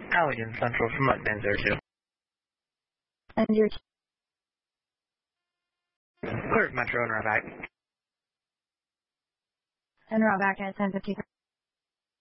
Allegan Central from Mudman 02. And your Clear Metro and Rovac. and Rovac at 10:53.